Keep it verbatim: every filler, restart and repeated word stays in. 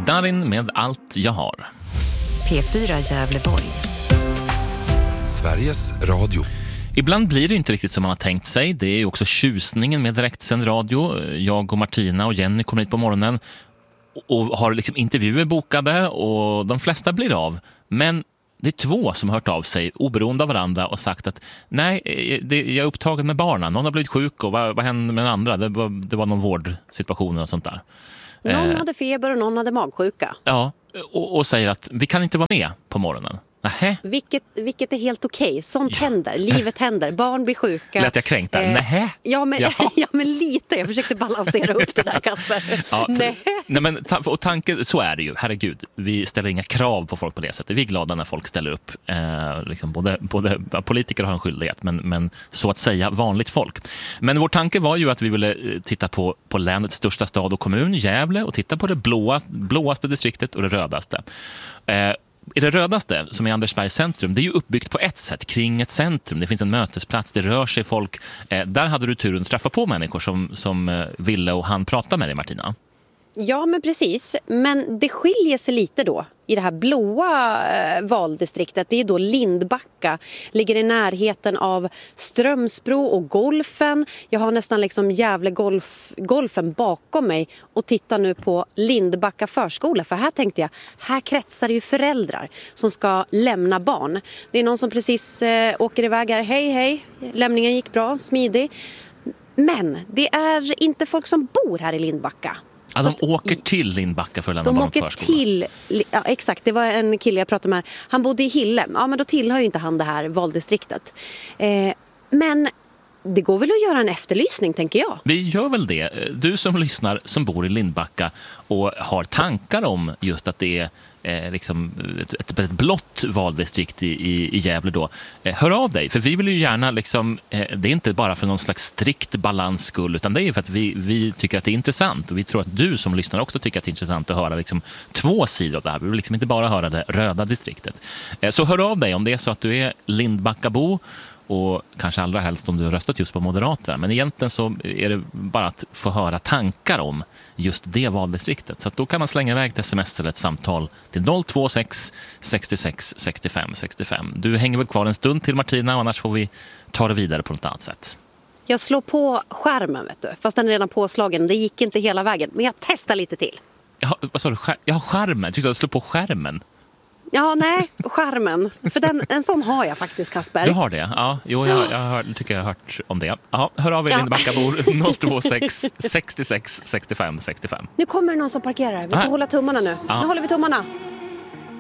Darin med Allt jag har. P fyra Gävleborg. Sveriges Radio. Ibland blir det inte riktigt som man har tänkt sig. Det är ju också tjusningen med direktsänd radio. Jag och Martina och Jenny kommer hit på morgonen och har liksom intervjuer bokade och de flesta blir av. Men det är två som har hört av sig oberoende av varandra och sagt att nej, det, jag är upptagen med barnen. Någon har blivit sjuk och vad, vad hände med den andra? Det var, det var någon vårdsituation och sånt där. Någon eh, hade feber och någon hade magsjuka. Ja, och, och säger att vi kan inte vara med på morgonen. Nähä. Vilket, vilket är helt okej. Sånt ja. händer. Livet händer. Barn blir sjuka. Lät jag kränkt där? Eh, Nähä. Ja men, ja, men lite. Jag försökte balansera upp det där, Kasper. Ja, nej. nej, men och tanke, så är det ju. Herregud, vi ställer inga krav på folk på det sättet. Vi är glada när folk ställer upp. Eh, liksom både, både politiker har en skyldighet, men, men så att säga vanligt folk. Men vår tanke var ju att vi ville titta på, på länets största stad och kommun, Gävle, och titta på det blåa, blåaste distriktet och det rödaste. Eh, I det rödaste, som är Andersbergs centrum, det är ju uppbyggt på ett sätt kring ett centrum. Det finns en mötesplats, det rör sig folk. Eh, där hade du turen att träffa på människor som, som eh, ville och han prata med dig, Martina. Ja, men precis. Men det skiljer sig lite då i det här blåa eh, valdistriktet. Det är då Lindbacka. Ligger i närheten av Strömsbro och golfen. Jag har nästan liksom Gävle golf, golfen bakom mig och tittar nu på Lindbacka förskola. För här tänkte jag, här kretsar det ju föräldrar som ska lämna barn. Det är någon som precis eh, åker iväg här. Hej, hej. Lämningen gick bra, smidig. Men det är inte folk som bor här i Lindbacka. Ja, de åker till Lindbacka för att lämna de barn åker förskola. till, ja, exakt, det var en kille jag pratade med. Han bodde i Hille. Ja, men då tillhör ju inte han det här valdistriktet. Eh, men det går väl att göra en efterlysning, tänker jag. Vi gör väl det. Du som lyssnar, som bor i Lindbacka och har tankar om just att det är eh, liksom ett, ett blått valdistrikt i, i, i Gävle då. Eh, hör av dig, för vi vill ju gärna liksom, eh, det är inte bara för någon slags strikt balans skull, utan det är ju för att vi, vi tycker att det är intressant och vi tror att du som lyssnar också tycker att det är intressant att höra liksom två sidor av det här. Vi vill liksom inte bara höra det röda distriktet. Eh, så hör av dig om det är så att du är Lindbackabo och kanske allra helst om du har röstat just på Moderaterna. Men egentligen så är det bara att få höra tankar om just det valdistriktet. Så att då kan man slänga iväg ett sms eller ett samtal till noll två sex sextiosex sextiofem sextiofem. Du hänger väl kvar en stund till, Martina, och annars får vi ta det vidare på något annat sätt. Jag slår på skärmen, vet du. Fast den är redan påslagen. Det gick inte hela vägen. Men jag testar lite till. Ja, vad sa du? Jag har skärmen. Jag tyckte att slå på skärmen. Ja, nej, skärmen. För den, en sån har jag faktiskt, Kasper. Du har det? Ja, jo, jag, jag hör, tycker jag har hört om det. Ja, hör av er, ja. Lindbackabor, noll två sex sextiosex sextiofem sextiofem. Nu kommer det någon som parkerar. Vi får Aha. hålla tummarna nu. Ja. Nu håller vi tummarna.